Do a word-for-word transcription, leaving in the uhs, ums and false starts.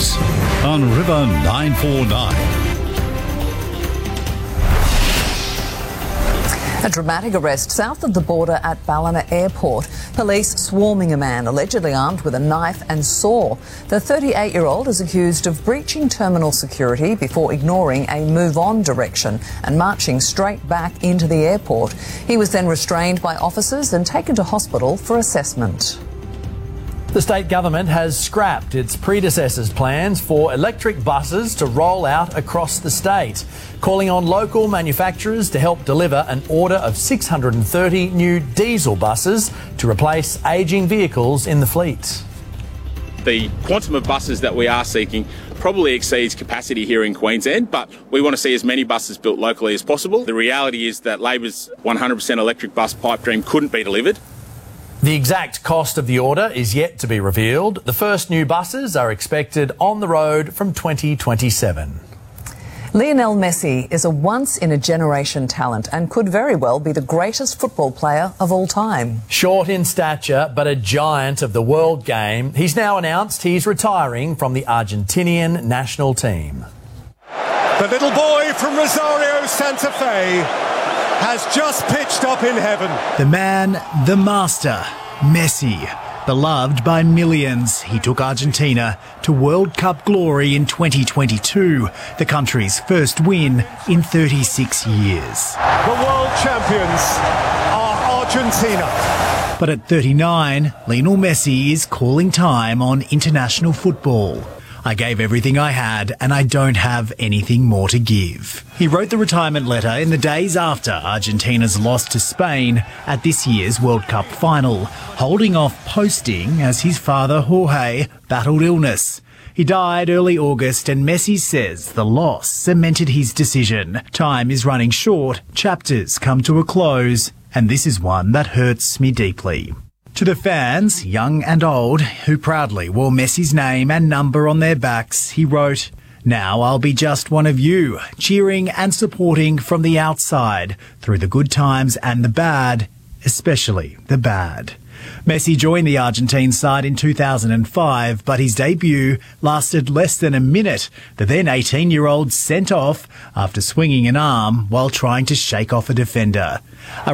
News on River nine four nine. A dramatic arrest south of the border at Ballina Airport. Police swarming a man allegedly armed with a knife and saw. The thirty-eight-year-old is accused of breaching terminal security before ignoring a move-on direction and marching straight back into the airport. He was then restrained by officers and taken to hospital for assessment. The state government has scrapped its predecessor's plans for electric buses to roll out across the state, calling on local manufacturers to help deliver an order of six hundred thirty new diesel buses to replace ageing vehicles in the fleet. The quantum of buses that we are seeking probably exceeds capacity here in Queensland, but we want to see as many buses built locally as possible. The reality is that Labor's one hundred percent electric bus pipe dream couldn't be delivered. The exact cost of the order is yet to be revealed. The first new buses are expected on the road from twenty twenty-seven. Lionel Messi is a once-in-a-generation talent and could very well be the greatest football player of all time. Short in stature, but a giant of the world game, he's now announced he's retiring from the Argentinian national team. The little boy from Rosario, Santa Fe, has just pitched up in heaven. The man, the master, Messi. Beloved by millions, he took Argentina to World Cup glory in twenty twenty-two, the country's first win in thirty-six years. The world champions are Argentina. But at thirty-nine, Lionel Messi is calling time on international football. I gave everything I had and I don't have anything more to give. He wrote the retirement letter in the days after Argentina's loss to Spain at this year's World Cup final, holding off posting as his father Jorge battled illness. He died early August and Messi says the loss cemented his decision. Time is running short, chapters come to a close, and this is one that hurts me deeply. To the fans, young and old, who proudly wore Messi's name and number on their backs, he wrote, "Now I'll be just one of you, cheering and supporting from the outside, through the good times and the bad, especially the bad." Messi joined the Argentine side in two thousand five, but his debut lasted less than a minute. The then eighteen-year-old sent off after swinging an arm while trying to shake off a defender.